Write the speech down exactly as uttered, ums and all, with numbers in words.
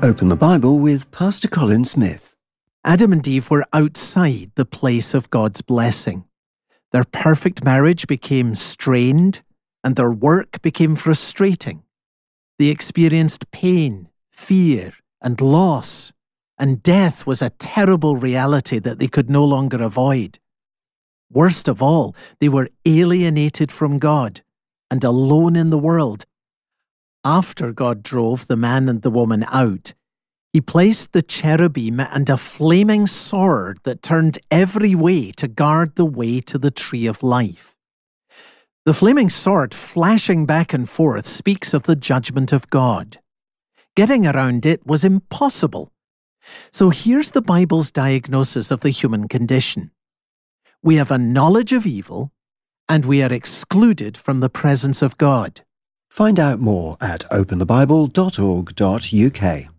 Open the Bible with Pastor Colin Smith. Adam and Eve were outside the place of God's blessing. Their perfect marriage became strained, and their work became frustrating. They experienced pain, fear, and loss, and death was a terrible reality that they could no longer avoid. Worst of all, they were alienated from God and alone in the world. After God drove the man and the woman out, He placed the cherubim and a flaming sword that turned every way to guard the way to the tree of life. The flaming sword flashing back and forth speaks of the judgment of God. Getting around it was impossible. So here's the Bible's diagnosis of the human condition. We have a knowledge of evil, and we are excluded from the presence of God. Find out more at open the bible dot org dot U K.